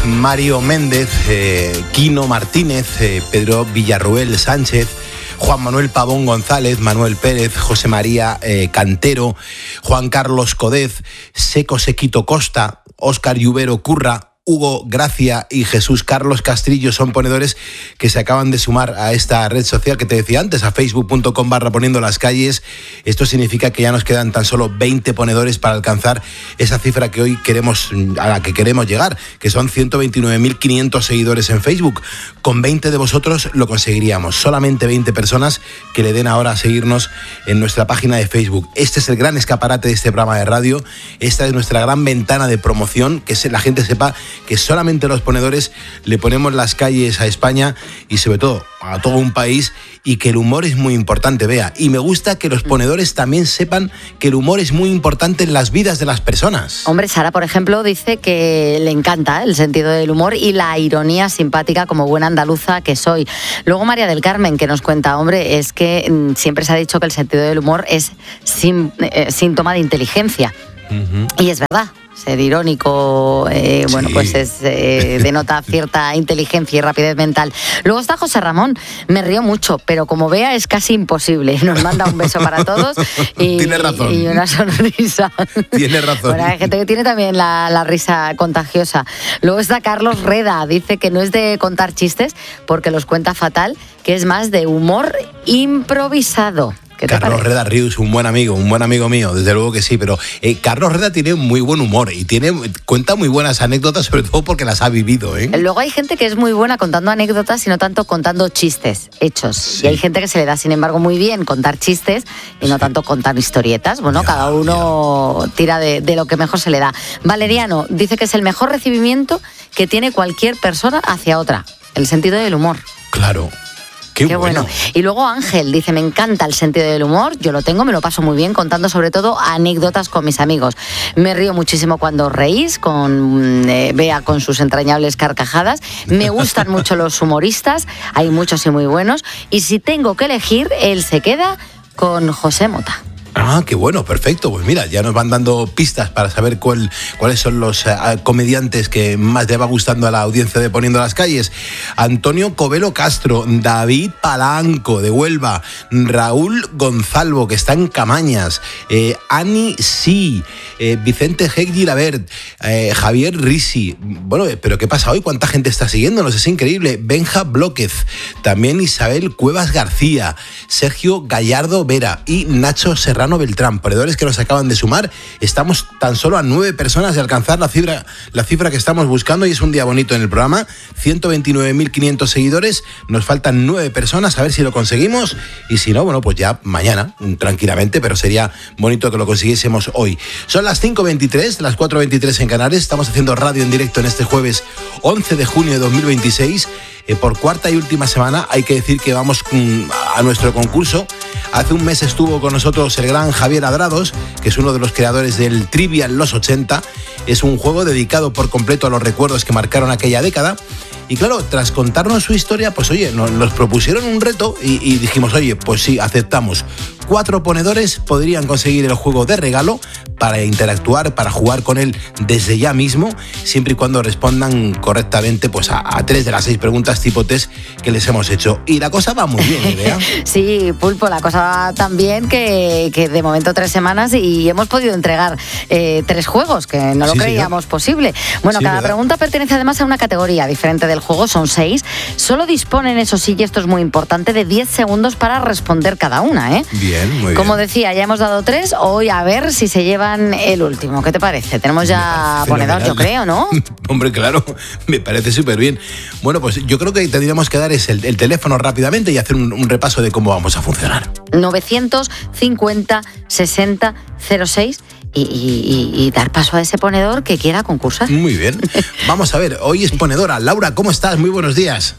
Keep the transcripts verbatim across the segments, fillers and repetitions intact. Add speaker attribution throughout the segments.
Speaker 1: Mario Méndez, eh, Quino Martínez, eh, Pedro Villarruel Sánchez, Juan Manuel Pavón González, Manuel Pérez, José María eh, Cantero, Juan Carlos Codez, Seco Sequito Costa, Óscar Lluvero Curra, Hugo Gracia y Jesús Carlos Castrillo son ponedores que se acaban de sumar a esta red social que te decía antes, a facebook.com barra poniendo las calles. Esto significa que ya nos quedan tan solo veinte ponedores para alcanzar esa cifra que hoy queremos, a la que queremos llegar, que son ciento veintinueve mil quinientos seguidores en Facebook. Con veinte de vosotros lo conseguiríamos. Solamente veinte personas que le den ahora a seguirnos en nuestra página de Facebook. Este es el gran escaparate de este programa de radio. Esta es nuestra gran ventana de promoción, que la gente sepa que solamente los ponedores le ponemos las calles a España y sobre todo a todo un país, y que el humor es muy importante, Bea. Y me gusta que los ponedores también sepan que el humor es muy importante en las vidas de las personas.
Speaker 2: Hombre, Sara, por ejemplo, dice que le encanta el sentido del humor y la ironía simpática como buena andaluza que soy. Luego María del Carmen, que nos cuenta, hombre, es que mm, siempre se ha dicho que el sentido del humor es sim, eh, síntoma de inteligencia. Uh-huh. Y es verdad. Ser irónico, eh, sí. bueno, pues es eh, denota cierta inteligencia y rapidez mental. Luego está José Ramón, me río mucho, pero como vea es casi imposible. Nos manda un beso para todos y,
Speaker 1: tiene razón.
Speaker 2: y una sonrisa.
Speaker 1: Tiene razón.
Speaker 2: Bueno, hay gente que tiene también la, la risa contagiosa. Luego está Carlos Reda, dice que no es de contar chistes porque los cuenta fatal, que es más de humor improvisado.
Speaker 1: Carlos Reda Rius, un buen amigo, un buen amigo mío, desde luego que sí, pero eh, Carlos Reda tiene muy buen humor y tiene cuenta muy buenas anécdotas, sobre todo porque las ha vivido, ¿eh?
Speaker 2: Luego hay gente que es muy buena contando anécdotas y no tanto contando chistes hechos. Sí. Y hay gente que se le da, sin embargo, muy bien contar chistes y no sí. tanto contar historietas. Bueno, ya, cada uno ya. tira de, de lo que mejor se le da. Valeriano dice que es el mejor recibimiento que tiene cualquier persona hacia otra, el sentido del humor.
Speaker 1: Claro. Qué, Qué bueno. bueno.
Speaker 2: Y luego Ángel dice, me encanta el sentido del humor, yo lo tengo, me lo paso muy bien contando sobre todo anécdotas con mis amigos. Me río muchísimo cuando reís, con eh, Bea con sus entrañables carcajadas. Me gustan mucho los humoristas, hay muchos y muy buenos. Y si tengo que elegir, él se queda con José Mota.
Speaker 1: Ah, qué bueno, perfecto. Pues mira, ya nos van dando pistas para saber cuál, cuáles son los uh, comediantes que más le va gustando a la audiencia de Poniendo las Calles. Antonio Covelo Castro, David Palanco de Huelva, Raúl Gonzalvo, que está en Camañas, eh, Ani Sí, eh, Vicente G. Gilabert, eh, Javier Risi. Bueno, pero ¿qué pasa hoy? ¿Cuánta gente está siguiéndonos? Es increíble. Benja Blóquez, también Isabel Cuevas García, Sergio Gallardo Vera y Nacho Serrano Beltrán, ponedores que nos acaban de sumar. Estamos tan solo a nueve personas de alcanzar la cifra, la cifra que estamos buscando, y es un día bonito en el programa. ciento veintinueve mil quinientos seguidores, nos faltan nueve personas, a ver si lo conseguimos, y si no, bueno, pues ya mañana, tranquilamente, pero sería bonito que lo consiguiésemos hoy. Son las cinco veintitrés, las cuatro veintitrés en Canarias, estamos haciendo radio en directo en este jueves once de junio de dos mil veintiséis. Eh, por cuarta y última semana hay que decir que vamos mm, a nuestro concurso. Hace un mes estuvo con nosotros el gran Javier Adrados, que es uno de los creadores del Trivial Los ochenta. Es un juego dedicado por completo a los recuerdos que marcaron aquella década. Y claro, tras contarnos su historia, pues oye, nos, nos propusieron un reto y, y dijimos, oye, pues sí, aceptamos. Cuatro ponedores podrían conseguir el juego de regalo para interactuar, para jugar con él desde ya mismo, siempre y cuando respondan correctamente pues a, a tres de las seis preguntas tipo test que les hemos hecho. Y la cosa va muy bien, ¿eh?
Speaker 2: Sí, Pulpo, la cosa va tan bien que, que de momento tres semanas y hemos podido entregar eh, tres juegos, que no lo sí, creíamos señor. posible. Bueno, sí, cada ¿verdad? pregunta pertenece además a una categoría diferente del juego, son seis. Solo disponen, eso sí, y esto es muy importante, de diez segundos para responder cada una, ¿eh?
Speaker 1: Bien. Muy
Speaker 2: Como
Speaker 1: bien.
Speaker 2: decía, ya hemos dado tres, hoy a ver si se llevan el último. ¿Qué te parece? Tenemos ya ponedor, yo creo, ¿no?
Speaker 1: Hombre, claro, me parece súper bien. Bueno, pues yo creo que tendríamos que dar es el, el teléfono rápidamente y hacer un, un repaso de cómo vamos a funcionar.
Speaker 2: novecientos cincuenta sesenta cero seis y, y, y dar paso a ese ponedor que quiera concursar.
Speaker 1: Muy bien. Vamos a ver, hoy es ponedora. Laura, ¿cómo estás? Muy buenos días.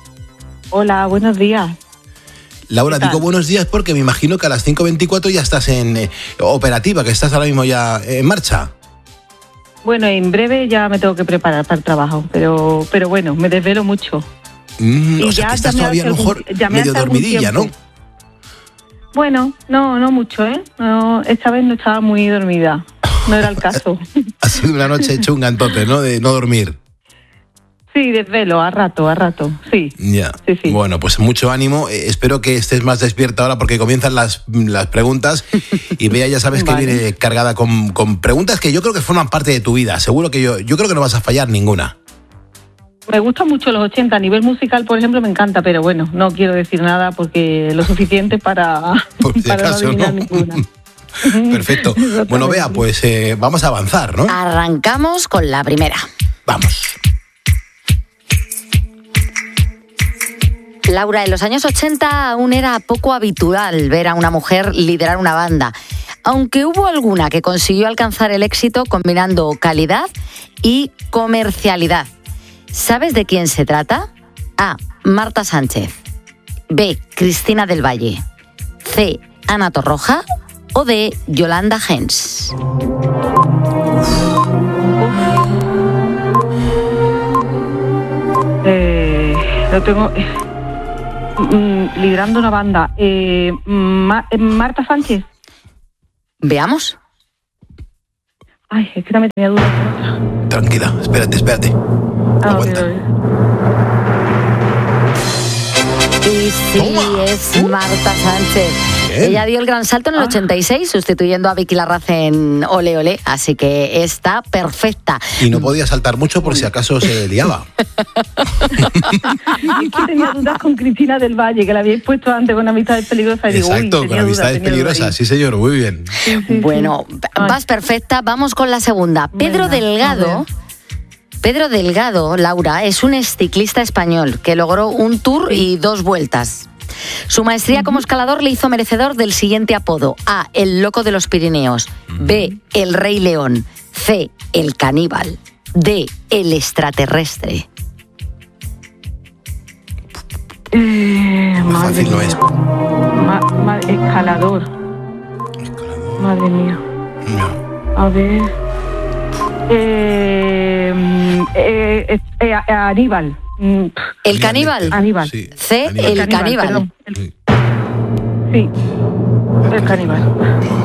Speaker 3: Hola, buenos días.
Speaker 1: Laura, digo buenos días porque me imagino que a las cinco veinticuatro ya estás en eh, operativa, que estás ahora mismo ya en marcha.
Speaker 3: Bueno, en breve ya me tengo que preparar para el trabajo, pero, pero bueno, me desvelo mucho.
Speaker 1: Mm, o sea, que estás todavía a lo mejor medio dormidilla, ¿no?
Speaker 3: Bueno, no, no mucho, ¿eh? No, esta vez no estaba muy dormida, no era el caso.
Speaker 1: Ha sido una noche chunga entonces, ¿no? De no dormir.
Speaker 3: Sí, desvelo, a rato, a rato, sí.
Speaker 1: Ya.
Speaker 3: Sí, sí.
Speaker 1: Bueno, pues mucho ánimo. Eh, espero que estés más despierta ahora porque comienzan las, las preguntas y Bea, ya sabes
Speaker 3: Vale.
Speaker 1: que viene cargada con, con preguntas que yo creo que forman parte de tu vida. Seguro que yo, yo creo que no vas a fallar ninguna.
Speaker 3: Me gustan mucho los ochenta, a nivel musical, por ejemplo, me encanta, pero bueno, no quiero decir nada porque lo suficiente para,
Speaker 1: Por si
Speaker 3: para
Speaker 1: acaso,
Speaker 3: no adivinar
Speaker 1: ¿no?
Speaker 3: ninguna.
Speaker 1: Perfecto. Bueno, Bea, pues eh, vamos a avanzar, ¿no?
Speaker 2: Arrancamos con la primera.
Speaker 1: Vamos.
Speaker 2: Laura, en los años ochenta aún era poco habitual ver a una mujer liderar una banda, aunque hubo alguna que consiguió alcanzar el éxito combinando calidad y comercialidad. ¿Sabes de quién se trata? A. Marta Sánchez. B. Cristina del Valle. C. Ana Torroja. O D. Yolanda Gens.
Speaker 3: Eh, lo tengo... Mm, liderando una banda. Eh, Ma- eh, Marta Sánchez.
Speaker 2: Veamos.
Speaker 3: Ay, es que también tenía dudas con otra.
Speaker 1: Tranquila, espérate, espérate.
Speaker 3: Ah,
Speaker 1: Aguanta.
Speaker 3: ok, ok.
Speaker 2: Y sí,
Speaker 1: Toma.
Speaker 2: es Marta Sánchez.
Speaker 1: Bien.
Speaker 2: Ella dio el gran salto en el
Speaker 3: Ah.
Speaker 2: ochenta y seis, sustituyendo a Vicky Larraz en Ole Ole, así que está perfecta.
Speaker 1: Y no podía saltar mucho por si acaso se liaba.
Speaker 3: Es que tenía dudas con Cristina del Valle, que la habíais puesto antes con Amistades Peligrosas. Y digo, uy,
Speaker 1: Exacto,
Speaker 3: tenía
Speaker 1: con
Speaker 3: dudas,
Speaker 1: amistades
Speaker 3: tenía
Speaker 1: peligrosas.
Speaker 3: dudas
Speaker 1: Sí, señor, muy bien.
Speaker 3: ahí. Sí, sí,
Speaker 2: Bueno,
Speaker 3: sí. Ay.
Speaker 2: vas perfecta, vamos con la segunda. Pedro
Speaker 3: Venga,
Speaker 2: Delgado.
Speaker 3: a ver.
Speaker 2: Pedro Delgado, Laura, es un ciclista español que logró un tour y dos vueltas. Su maestría como escalador le hizo merecedor del siguiente apodo: A. El loco de los Pirineos. B. El Rey León. C. El caníbal. D. El extraterrestre.
Speaker 3: Eh,
Speaker 1: Muy
Speaker 3: madre
Speaker 1: fácil no
Speaker 3: mía.
Speaker 1: es.
Speaker 3: Ma- ma- escalador. Madre mía.
Speaker 1: No.
Speaker 3: A ver. Eh, eh, eh, eh, Aníbal. Mm, pff,
Speaker 2: El caníbal.
Speaker 3: Aníbal.
Speaker 1: Sí,
Speaker 2: C.
Speaker 1: Aníbal.
Speaker 2: El caníbal.
Speaker 3: perdón. El-
Speaker 1: Sí.
Speaker 3: sí. El caníbal.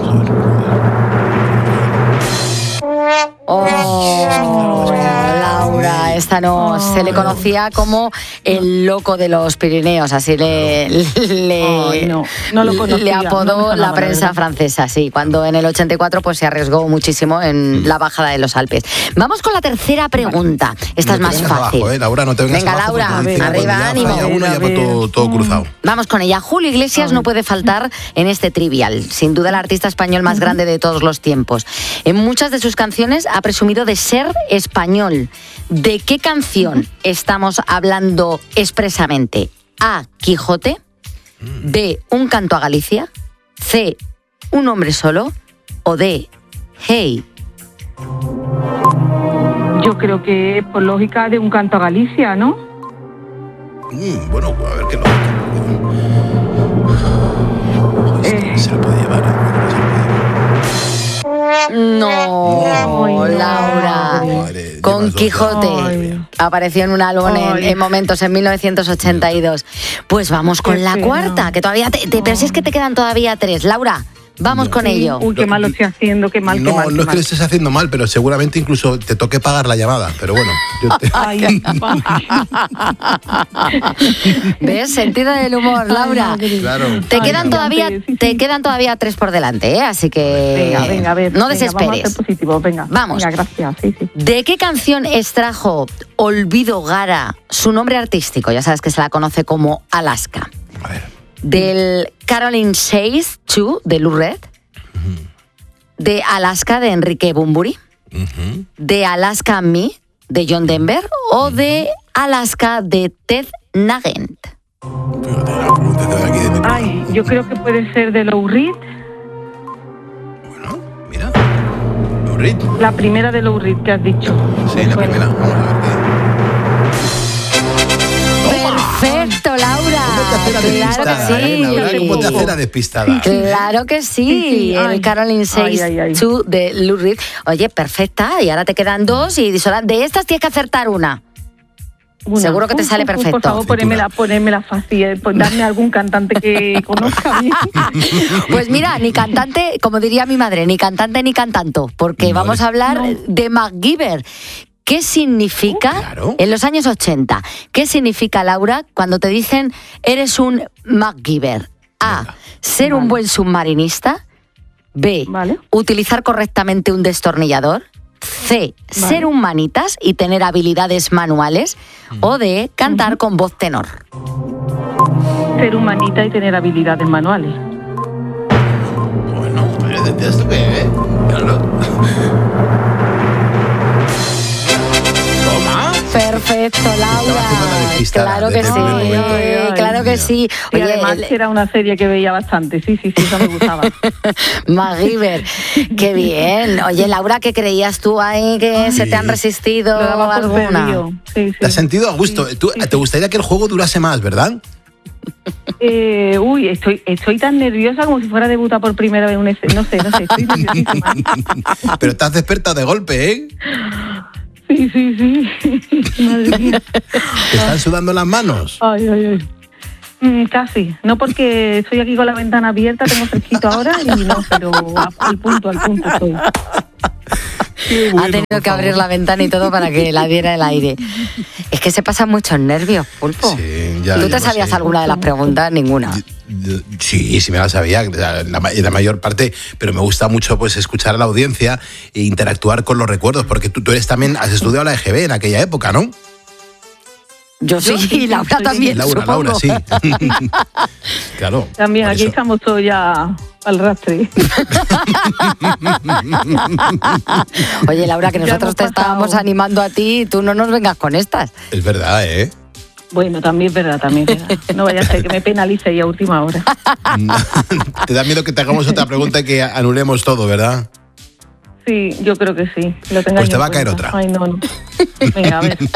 Speaker 2: Oh, Laura, esta no. Se le conocía como el loco de los Pirineos, así le, le,
Speaker 3: Ay, no, no lo conocía,
Speaker 2: le
Speaker 3: no me
Speaker 2: apodó
Speaker 3: sonaba,
Speaker 2: la
Speaker 3: la
Speaker 2: prensa
Speaker 3: verdad.
Speaker 2: francesa, sí, cuando en el ochenta y cuatro pues se arriesgó muchísimo en la bajada de los Alpes. Vamos con la tercera pregunta. Esta es
Speaker 1: No
Speaker 2: más
Speaker 1: te vengas
Speaker 2: fácil.
Speaker 1: abajo, ¿eh? Laura, no te vengas
Speaker 2: Venga,
Speaker 1: abajo,
Speaker 2: Laura,
Speaker 1: porque dicen que
Speaker 2: arriba,
Speaker 1: cuando ya
Speaker 2: ánimo.
Speaker 1: falla uno,
Speaker 3: A
Speaker 1: ya
Speaker 3: ver,
Speaker 1: va todo, todo cruzado.
Speaker 2: Vamos con ella. Julio Iglesias no puede faltar en este trivial. Sin duda el artista español más grande de todos los tiempos. En muchas de sus canciones ha presumido de ser español. ¿De qué canción estamos hablando expresamente? A. Quijote. B. Un canto a Galicia. C. Un hombre solo. O D. Hey.
Speaker 3: Yo creo que por lógica de un canto a Galicia, ¿no?
Speaker 1: Mm, bueno, a ver qué lo.
Speaker 3: Eh.
Speaker 1: Se lo puede llevar. ¿eh?
Speaker 2: No,
Speaker 3: Ay, no.
Speaker 2: Laura.
Speaker 1: Madre,
Speaker 2: Con
Speaker 1: llevas dos.
Speaker 2: Quijote.
Speaker 3: Ay.
Speaker 2: Apareció en un álbum en,
Speaker 3: Ay.
Speaker 2: en momentos en mil novecientos ochenta y dos. Pues vamos con
Speaker 3: Qué
Speaker 2: la
Speaker 3: pena.
Speaker 2: cuarta, que todavía te, te- pero si es que te quedan todavía tres. Laura, vamos con ello.
Speaker 3: Uy, qué mal lo estoy haciendo, qué mal,
Speaker 1: No,
Speaker 3: qué mal.
Speaker 1: no
Speaker 3: qué
Speaker 1: es que
Speaker 3: mal.
Speaker 1: lo estés haciendo mal, pero seguramente incluso te toque pagar la llamada. Pero bueno, yo te-
Speaker 3: Ay,
Speaker 2: ¿Ves? Sentido del humor, Laura.
Speaker 1: claro.
Speaker 2: Te
Speaker 3: Ay,
Speaker 2: quedan
Speaker 3: sí,
Speaker 2: todavía,
Speaker 3: sí, sí.
Speaker 2: te quedan todavía tres por delante, ¿eh? Así que
Speaker 3: venga, venga, a ver.
Speaker 2: no
Speaker 3: venga,
Speaker 2: desesperes.
Speaker 3: Vamos a ser positivos, venga.
Speaker 2: Vamos.
Speaker 3: Venga, gracias, sí, sí.
Speaker 2: ¿De qué canción extrajo Olvido Gara su nombre artístico? Ya sabes que se la conoce como Alaska.
Speaker 1: A ver.
Speaker 2: Del Caroline Says dos de Lou Reed. De Alaska de Enrique Bunbury.
Speaker 1: Ujú.
Speaker 2: De Alaska Me de John Denver. O de Alaska de Ted Nugent.
Speaker 1: Fíjate, la pronunciación de aquí de mi
Speaker 3: Ay, yo creo que puede ser de Lou Reed,
Speaker 1: Bueno, mira. Lou Reed.
Speaker 3: la primera de Lou Reed que has dicho.
Speaker 1: Sí,
Speaker 3: Me
Speaker 1: la
Speaker 3: suena.
Speaker 1: primera. Vamos a ver qué.
Speaker 2: Perfecto, Laura.
Speaker 1: ¿Cómo te hace la
Speaker 2: Claro
Speaker 1: despistada,
Speaker 2: que
Speaker 1: eh, Laura?
Speaker 2: sí.
Speaker 1: ¿Cómo te hace la despistada?
Speaker 2: Claro que sí,
Speaker 3: Sí, sí,
Speaker 2: el
Speaker 3: ay.
Speaker 2: Caroline Says
Speaker 3: Ay, ay, ay.
Speaker 2: dos de Lou Reed. Oye, perfecta, y ahora te quedan dos y sola- de estas tienes que acertar una.
Speaker 3: Una.
Speaker 2: Seguro que te sale
Speaker 3: Por
Speaker 2: perfecto.
Speaker 3: favor, ponémela, ponémela fácil, eh, pues darme algún cantante que conozca bien.
Speaker 2: Pues mira, ni cantante, como diría mi madre, ni cantante ni cantanto, porque
Speaker 1: Vale.
Speaker 2: vamos a hablar
Speaker 3: No.
Speaker 2: de MacGyver, ¿qué significa,
Speaker 1: oh, claro.
Speaker 2: en los años ochenta, qué significa, Laura, cuando te dicen eres un MacGyver? A,
Speaker 1: Venga.
Speaker 2: ser
Speaker 3: Vale.
Speaker 2: un buen submarinista. B,
Speaker 3: Vale.
Speaker 2: utilizar correctamente un destornillador. C,
Speaker 3: Vale.
Speaker 2: ser un manitas y tener habilidades manuales. O D, cantar con voz tenor.
Speaker 3: Ser humanita y tener habilidades manuales.
Speaker 1: Bueno, ¿de esto qué, eh? Claro. Toma.
Speaker 2: Perfecto,
Speaker 1: Estaba haciendo la
Speaker 2: Laura.
Speaker 1: despistada
Speaker 2: Claro que
Speaker 1: desde el
Speaker 2: sí,
Speaker 1: primer momento.
Speaker 3: Ay, ay,
Speaker 2: claro que
Speaker 1: ay.
Speaker 2: sí.
Speaker 3: Y
Speaker 2: Oye,
Speaker 3: además
Speaker 2: el-
Speaker 3: que era una serie que veía bastante. Sí, sí, sí, eso me gustaba.
Speaker 2: MacGyver, qué bien. Oye, Laura, ¿qué creías tú ahí que se te han resistido
Speaker 3: Lo daba por
Speaker 2: alguna?
Speaker 3: perdido. Sí, sí.
Speaker 1: ¿Te has sentido a gusto?
Speaker 3: Sí,
Speaker 1: Tú-
Speaker 3: sí,
Speaker 1: ¿Te
Speaker 3: sí.
Speaker 1: gustaría que el juego durase más, verdad?
Speaker 3: Eh, uy, estoy, estoy tan nerviosa como si fuera a debutar por primera vez en un escenario. No sé, no sé, estoy nerviosísima.
Speaker 1: Pero te has despertado de golpe, ¿eh?
Speaker 3: Sí, sí, sí. Madre mía.
Speaker 1: Te están sudando las manos.
Speaker 3: Ay, ay, ay. Mm, casi. No porque estoy aquí con la ventana abierta, tengo fresquito ahora y no, pero a- al punto, al punto estoy.
Speaker 1: Qué
Speaker 2: Ha
Speaker 1: bueno,
Speaker 2: tenido
Speaker 1: por
Speaker 2: que abrir
Speaker 1: favor.
Speaker 2: la ventana y todo para que la diera el aire. Es que se pasan muchos nervios, Pulpo.
Speaker 1: Sí, ya,
Speaker 2: ¿Tú
Speaker 1: ya
Speaker 2: te
Speaker 1: lo
Speaker 2: sabías
Speaker 1: sé.
Speaker 2: alguna de las preguntas? Ninguna.
Speaker 1: Yo- Sí, sí me la sabía, la, la ma- la mayor parte, pero me gusta mucho pues escuchar a la audiencia e interactuar con los recuerdos, porque tú, tú eres también, has estudiado la E G B en aquella época, ¿no?
Speaker 2: Yo sí,
Speaker 3: Yo sí,
Speaker 2: y Laura
Speaker 3: soy-
Speaker 2: también,
Speaker 1: Laura,
Speaker 2: supongo.
Speaker 1: Laura, sí. Claro.
Speaker 3: También
Speaker 1: por
Speaker 3: aquí
Speaker 1: eso.
Speaker 3: estamos todos ya al rastre.
Speaker 2: Oye, Laura, que
Speaker 3: Ya
Speaker 2: nosotros
Speaker 3: hemos
Speaker 2: te estábamos
Speaker 3: pasado.
Speaker 2: animando a ti y tú no nos vengas con estas.
Speaker 1: Es verdad, ¿eh?
Speaker 3: Bueno, también es verdad, también es verdad. No vaya a ser que me penalice y a última hora.
Speaker 1: Te da miedo que te hagamos otra pregunta y que anulemos todo, ¿verdad?
Speaker 3: Sí, yo creo que sí. Lo tengáis
Speaker 1: Pues te
Speaker 3: en
Speaker 1: va a caer
Speaker 3: cuenta.
Speaker 1: otra.
Speaker 3: Ay, no, no. Venga, a ver.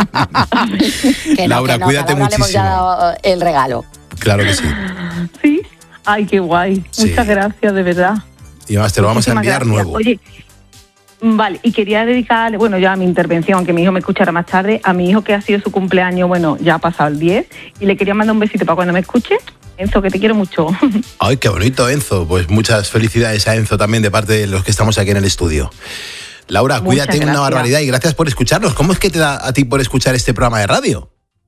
Speaker 2: Que no,
Speaker 1: Laura,
Speaker 2: que no,
Speaker 1: cuídate
Speaker 2: que a Laura le hemos ya
Speaker 1: muchísimo.
Speaker 2: dado el regalo.
Speaker 1: Claro que sí.
Speaker 3: ¿Sí? Ay, qué guay.
Speaker 1: Sí.
Speaker 3: Muchas gracias, de verdad.
Speaker 1: Y además te lo vamos a
Speaker 3: Muchísimas
Speaker 1: enviar
Speaker 3: gracias.
Speaker 1: nuevo.
Speaker 3: Oye, vale, y quería dedicarle, bueno, ya a mi intervención, aunque mi hijo me escuchara más tarde, a mi hijo que ha sido su cumpleaños, bueno, ya ha pasado el diez, y le quería mandar un besito para cuando me escuche. Enzo, que te quiero mucho.
Speaker 1: Ay, qué bonito, Enzo. Pues muchas felicidades a Enzo también de parte de los que estamos aquí en el estudio. Laura,
Speaker 3: Muchas
Speaker 1: cuídate una
Speaker 3: gracias.
Speaker 1: barbaridad y gracias por escucharnos. ¿Cómo es que te da a ti por escuchar este programa de radio?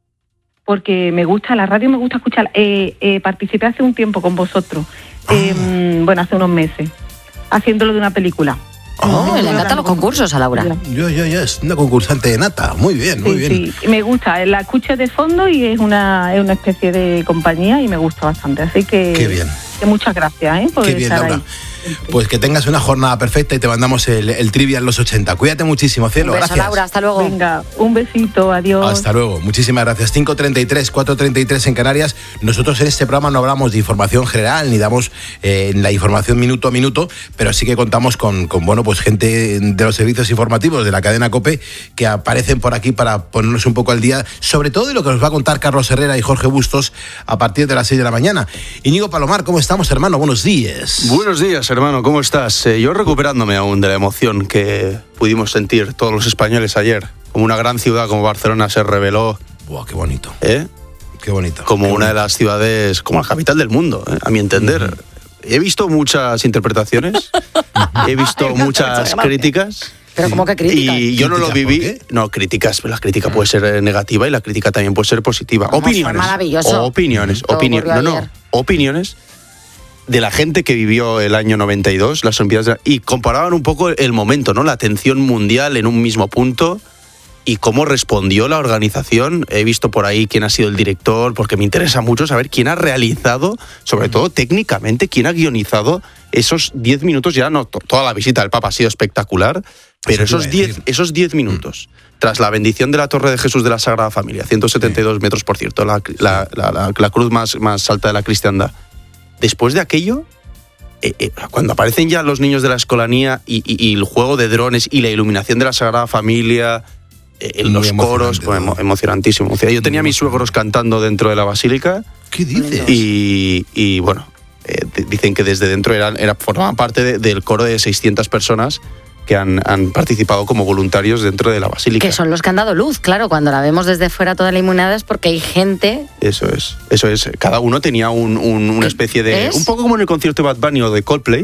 Speaker 3: Porque me gusta, la radio me gusta escuchar. Eh, eh, participé hace un tiempo con vosotros,
Speaker 1: Ah.
Speaker 3: eh, bueno, hace unos meses, haciéndolo de una película.
Speaker 2: Oh, le encantan los concursos a Laura.
Speaker 1: Yo, yo, yo, es una concursante de nata. Muy bien, muy
Speaker 3: Sí,
Speaker 1: bien.
Speaker 3: sí, me gusta, la escucho de fondo y es una, es una especie de compañía y me gusta bastante. Así que,
Speaker 1: Qué bien.
Speaker 3: que muchas gracias, ¿eh? Por
Speaker 1: Qué bien,
Speaker 3: estar
Speaker 1: Laura.
Speaker 3: ahí.
Speaker 1: Pues que tengas una jornada perfecta y te mandamos el, el trivia en los ochenta. Cuídate muchísimo, cielo.
Speaker 2: Un beso,
Speaker 1: Gracias.
Speaker 2: Laura, hasta luego.
Speaker 3: Venga, un besito, adiós.
Speaker 1: Hasta luego, muchísimas gracias. cinco treinta y tres, cuatro treinta y tres en Canarias. Nosotros en este programa no hablamos de información general ni damos eh, la información minuto a minuto, pero sí que contamos con, con bueno, pues gente de los servicios informativos de la cadena COPE que aparecen por aquí para ponernos un poco al día, sobre todo de lo que nos va a contar Carlos Herrera y Jorge Bustos a partir de las seis de la mañana. Íñigo Palomar, ¿cómo estamos, hermano? Buenos días.
Speaker 4: Buenos días, hermano, ¿cómo estás? Eh, yo recuperándome aún de la emoción que pudimos sentir todos los españoles ayer. Como una gran ciudad como Barcelona se reveló,
Speaker 1: Buah, qué bonito,
Speaker 4: ¿eh?
Speaker 1: qué bonito.
Speaker 4: como
Speaker 1: qué
Speaker 4: una de
Speaker 1: bonito.
Speaker 4: las ciudades, como la capital del mundo, ¿eh? A mi entender. He visto muchas interpretaciones, he visto muchas críticas.
Speaker 2: Pero como que críticas.
Speaker 4: Y yo no lo
Speaker 1: ¿Críticas
Speaker 4: viví.
Speaker 1: por qué?
Speaker 4: No, críticas. La crítica puede ser eh, negativa y la crítica también puede ser positiva.
Speaker 2: Vamos, fue
Speaker 4: Opiniones.
Speaker 2: maravilloso.
Speaker 4: Opiniones.
Speaker 2: Todo
Speaker 4: Opiniones. No,
Speaker 2: ocurrió
Speaker 4: no.
Speaker 2: ayer.
Speaker 4: Opiniones de la gente que vivió el año noventa y dos, las Olimpiadas, de- y comparaban un poco el momento, ¿no? La atención mundial en un mismo punto y cómo respondió la organización. He visto por ahí quién ha sido el director, porque me interesa mucho saber quién ha realizado, sobre todo técnicamente, quién ha guionizado esos diez minutos. Ya no, to- toda la visita del Papa ha sido espectacular, pero
Speaker 1: Eso te
Speaker 4: esos
Speaker 1: iba a
Speaker 4: diez
Speaker 1: decir.
Speaker 4: esos diez minutos, tras la bendición de la Torre de Jesús de la Sagrada Familia, ciento setenta y dos metros, por cierto, la, la- la- la- la cruz más, más alta de la cristiandad. Después de aquello, eh, eh, cuando aparecen ya los niños de la escolanía y, y- y el juego de drones y la iluminación de la Sagrada Familia, eh, en
Speaker 1: Muy
Speaker 4: los coros,
Speaker 1: emocionante
Speaker 4: pues, emo-
Speaker 1: todo.
Speaker 4: emocionantísimo. Yo tenía a mis suegros cantando dentro de la basílica
Speaker 1: ¿Qué dices?
Speaker 4: y, y, bueno, eh, d- dicen que desde dentro eran, era, formaban parte de- del coro de seiscientas personas que han, han participado como voluntarios dentro de la basílica.
Speaker 2: Que son los que han dado luz, claro, cuando la vemos desde fuera toda la iluminada es porque hay gente.
Speaker 4: Eso es, eso es. Cada uno tenía un- un- una especie de...
Speaker 2: ¿Es?
Speaker 4: Un poco como en el concierto de Bad Bunny o de Coldplay,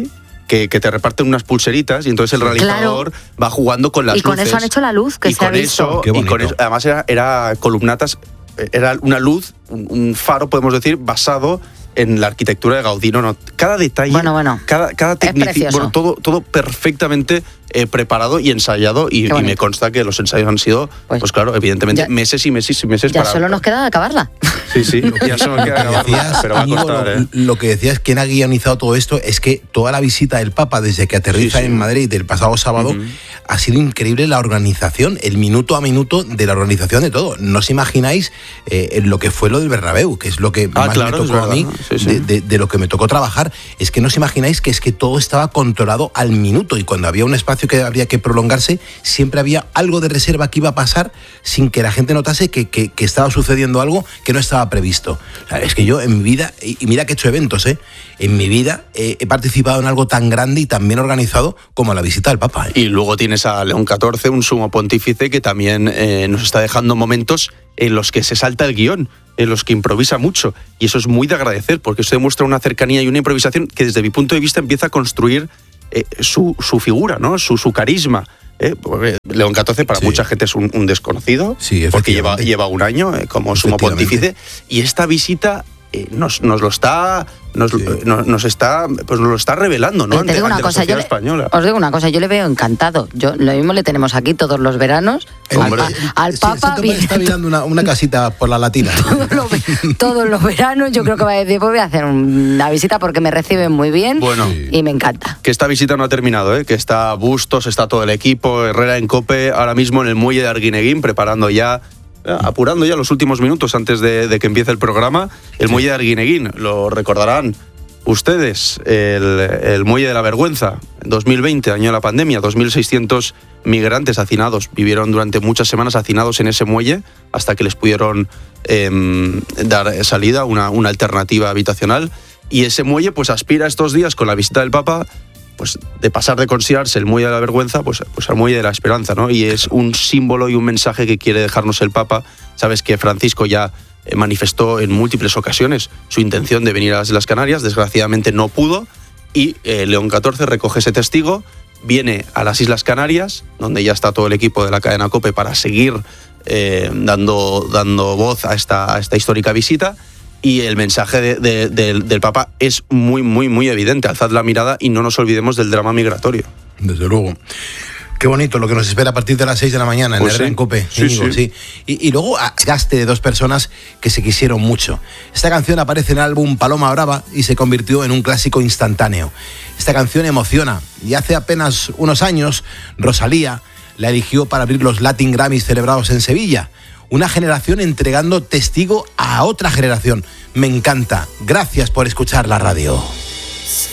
Speaker 4: que, que te reparten unas pulseritas y entonces el realizador claro. va jugando con las
Speaker 2: luces. Y con
Speaker 4: luces,
Speaker 2: eso han hecho la luz, que
Speaker 4: y
Speaker 2: se
Speaker 4: con
Speaker 2: ha visto.
Speaker 4: Eso, y con eso, además era, era columnatas, era una luz, un, un faro, podemos decir, basado en la arquitectura de Gaudí. No, no, cada detalle,
Speaker 2: bueno, bueno,
Speaker 4: cada, cada técnica, bueno, todo, todo perfectamente eh, preparado y ensayado, y, y me consta que los ensayos han sido, pues, pues claro, evidentemente, ya, meses y meses y meses
Speaker 2: ya
Speaker 4: para...
Speaker 2: Ya solo nos queda acabarla.
Speaker 4: Sí, sí, ya solo nos queda acabarla,
Speaker 1: decías,
Speaker 4: pero va a costar,
Speaker 1: lo,
Speaker 4: ¿eh?
Speaker 1: Lo que decías, quien ha guionizado todo esto, es que toda la visita del Papa, desde que aterriza sí, sí. en Madrid el pasado sábado, uh-huh. ha sido increíble la organización, el minuto a minuto de la organización de todo. No os imagináis eh, lo que fue lo del Bernabéu, que es lo que
Speaker 4: ah,
Speaker 1: más
Speaker 4: claro,
Speaker 1: me tocó a mí,
Speaker 4: sí, sí.
Speaker 1: De, de, de lo que me tocó trabajar, es que no os imagináis que es que todo estaba controlado al minuto, y cuando había un espacio que habría que prolongarse, siempre había algo de reserva que iba a pasar sin que la gente notase que, que, que estaba sucediendo algo que no estaba previsto. O sea, es que yo en mi vida, y mira que he hecho eventos, ¿eh? en mi vida eh, he participado en algo tan grande y tan bien organizado como la visita del Papa, ¿eh?
Speaker 4: Y luego tienes a León catorce, un sumo pontífice que también eh, nos está dejando momentos en los que se salta el guión, en los que improvisa mucho, y eso es muy de agradecer, porque eso demuestra una cercanía y una improvisación que desde mi punto de vista empieza a construir eh, su, su figura, ¿no? su, su carisma. Eh, León catorce para sí. mucha gente es un, un desconocido,
Speaker 1: sí,
Speaker 4: porque lleva, lleva un año eh, como sumo pontífice, y esta visita eh, nos, nos lo está nos, sí. nos, nos está pues nos lo está revelando, ¿no?
Speaker 2: Ante, ante cosa, la sociedad española. Os digo una cosa, yo le veo encantado. Yo lo mismo le tenemos aquí todos los veranos.
Speaker 1: El,
Speaker 2: al,
Speaker 1: el,
Speaker 2: al
Speaker 1: sí,
Speaker 2: Papa
Speaker 1: viene, está mirando una, una casita por la Latina.
Speaker 2: todos, los, todos los veranos yo creo que va a decir, pues voy a hacer una visita porque me reciben muy bien,
Speaker 4: bueno,
Speaker 2: y me encanta.
Speaker 4: Que esta visita no ha terminado, ¿eh? Que está Bustos, está todo el equipo, Herrera en Cope, ahora mismo en el muelle de Arguineguín, preparando ya, apurando ya los últimos minutos antes de, de que empiece el programa, el sí. muelle de Arguineguín. Lo recordarán ustedes, el, el muelle de la vergüenza, dos mil veinte, año de la pandemia, dos mil seiscientos migrantes hacinados vivieron durante muchas semanas hacinados en ese muelle hasta que les pudieron eh, dar salida, una, una alternativa habitacional, y ese muelle pues aspira estos días con la visita del Papa pues de pasar de considerarse el muelle de la vergüenza pues, pues al muelle de la esperanza, ¿no? Y es un símbolo y un mensaje que quiere dejarnos el Papa. Sabes que Francisco ya manifestó en múltiples ocasiones su intención de venir a las Islas Canarias, desgraciadamente no pudo, y eh, León catorce recoge ese testigo, viene a las Islas Canarias, donde ya está todo el equipo de la cadena COPE para seguir eh, dando, dando voz a esta, a esta histórica visita, y el mensaje de, de, de, del Papa es muy, muy, muy evidente. Alzad la mirada y no nos olvidemos del drama migratorio.
Speaker 1: Desde luego. Qué bonito lo que nos espera a partir de las seis de la mañana en pues el sí. Cope.
Speaker 4: Sí, Íñigo, sí.
Speaker 1: sí. Y, y luego gaste de dos personas que se quisieron mucho. Esta canción aparece en el álbum Paloma Brava y se convirtió en un clásico instantáneo. Esta canción emociona, y hace apenas unos años Rosalía la eligió para abrir los Latin Grammys celebrados en Sevilla. Una generación entregando testigo a otra generación. Me encanta. Gracias por escuchar la radio.